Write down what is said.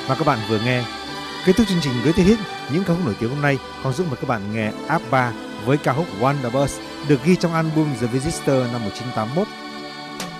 mà các bạn vừa nghe. Kết thúc chương trình với Greatest Hits, những ca khúc nổi tiếng hôm nay, Hoàng Dũng mời các bạn nghe ABBA với ca khúc Wonderboss được ghi trong album The Visitor năm 1981.